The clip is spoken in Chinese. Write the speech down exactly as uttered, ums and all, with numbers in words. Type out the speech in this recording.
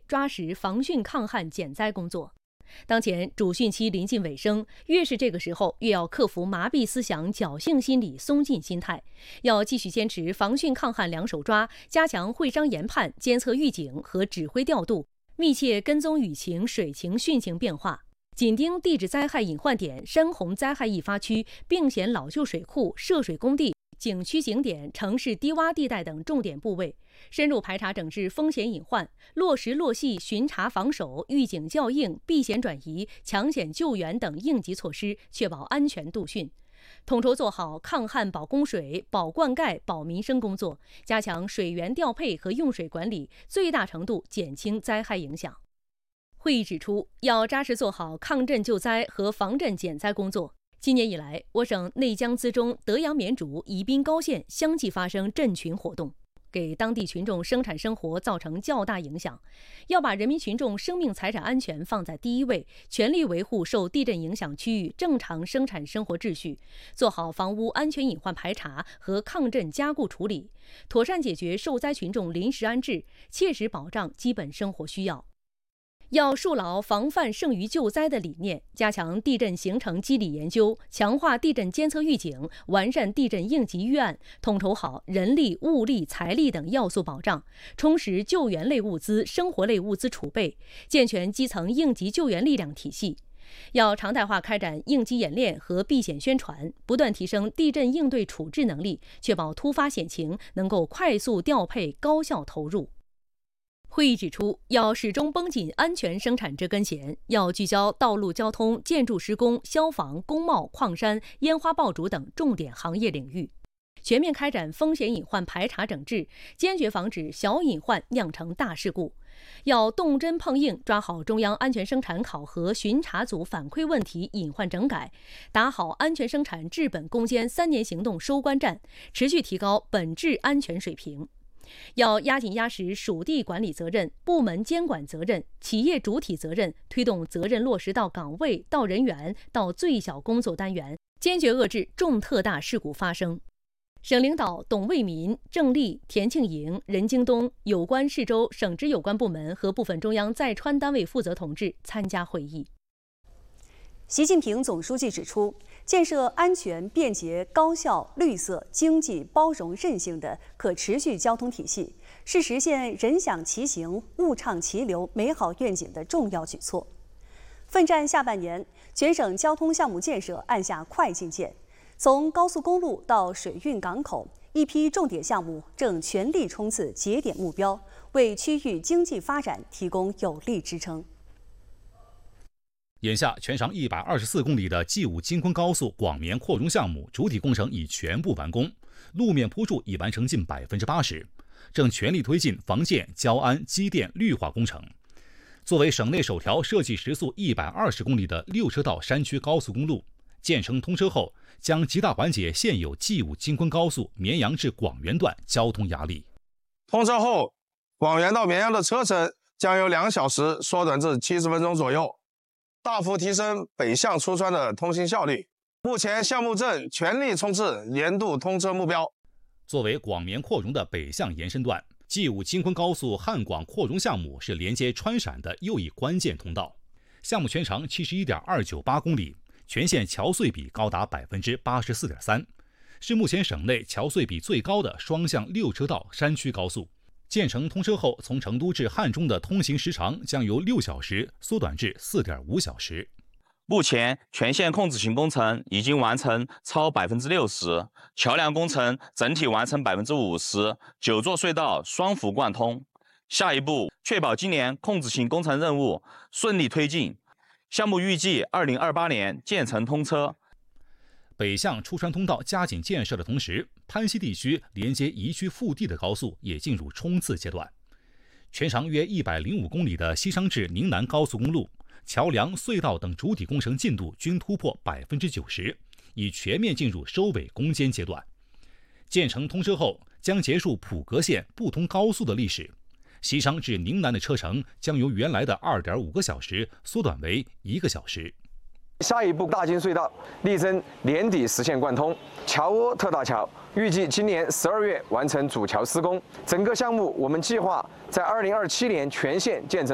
抓实防汛抗旱减灾工作。当前主汛期临近尾声，越是这个时候，越要克服麻痹思想、侥幸心理、松劲心态，要继续坚持防汛抗旱两手抓，加强会商研判、监测预警和指挥调度，密切跟踪雨情、水情、汛情变化，紧盯地质灾害隐患点、山洪灾害易发区、并险老旧水库、涉水工地、景区景点、城市低洼地带等重点部位，深入排查整治风险隐患，落实落细巡查防守、预警校应、避险转移、抢险救援等应急措施，确保安全度汛。统筹做好抗旱保供水、保灌溉、保民生工作，加强水源调配和用水管理，最大程度减轻灾害影响。会议指出，要扎实做好抗震救灾和防震减灾工作。今年以来，我省内江资中、德阳绵竹、宜宾高县相继发生震群活动，给当地群众生产生活造成较大影响。要把人民群众生命财产安全放在第一位，全力维护受地震影响区域正常生产生活秩序，做好房屋安全隐患排查和抗震加固处理，妥善解决受灾群众临时安置，切实保障基本生活需要。要树牢防范胜于救灾的理念，加强地震形成机理研究，强化地震监测预警，完善地震应急预案，统筹好人力、物力、财力等要素保障，充实救援类物资、生活类物资储备，健全基层应急救援力量体系。要常态化开展应急演练和避险宣传，不断提升地震应对处置能力，确保突发险情能够快速调配、高效投入。会议指出，要始终绷紧安全生产这根弦，要聚焦道路交通、建筑施工、消防、工贸、矿山、烟花爆竹等重点行业领域，全面开展风险隐患排查整治，坚决防止小隐患酿成大事故。要动真碰硬，抓好中央安全生产考核巡查组反馈问题隐患整改，打好安全生产治本攻坚三年行动收官战，持续提高本质安全水平。要压紧压实属地管理责任、部门监管责任、企业主体责任，推动责任落实到岗位、到人员、到最小工作单元，坚决遏制重特大事故发生。省领导董卫民、郑丽、田庆莹、任京东有关市州、省直有关部门和部分中央在川单位负责同志参加会议。 习近平总书记指出，建设安全、便捷、高效、绿色、经济、包容、韧性的可持续交通体系，是实现人享其行、物畅其流美好愿景的重要举措。奋战下半年，全省交通项目建设按下快进键，从高速公路到水运港口，一批重点项目正全力冲刺节点目标，为区域经济发展提供有力支撑。 眼下，全长一百二十四公里的 G 五 京昆高速广绵扩容项目主体工程已全部完工，路面铺筑已完成近百分之八十，正全力推进防建、交安、机电绿化工程。作为省内首条设计时速一百二十公里的六车道山区高速公路，建成通车后，将极大缓解现有 G 五 京昆高速绵阳至广元段交通压力。 通车后，广元到绵阳的车程将由两小时缩短至七十分钟左右，大幅提升北向出川的通行效率。目前项目正全力冲刺年度通车目标。 作为广绵扩容的北向延伸段， G 五 京昆高速汉广扩容项目是连接川陕的又一关键通道。项目全长 七十一点二九八公里，全线桥隧比高达 百分之八十四点三， 是目前省内桥隧比最高的双向六车道山区高速。建成通车后，从成都至汉中的通行时长将由六小时缩短至 四点五小时。 目前全线控制型工程已经完成超 百分之六十， 桥梁工程整体完成 百分之五十， 九座隧道双辅贯通。下一步，确保今年控制型工程任务顺利推进，项目预计二零二八年建成通车。 北向出川通道加紧建设的同时，潘西地区连接宜居腹地的高速也进入冲刺阶段。全长约一百零五公里的西商至宁南高速公路，桥梁、隧道等主体工程进度均突破 百分之九十， 已全面进入收尾攻坚阶段。建成通车后，将结束普格线不通高速的历史。西商至宁南的车程将由原来的 二点五个小时缩短为一个小时。 下一步，大金隧道力争年底实现贯通，桥窝特大桥预计今年十二月完成主桥施工。整个项目我们计划在二零二七年全线建成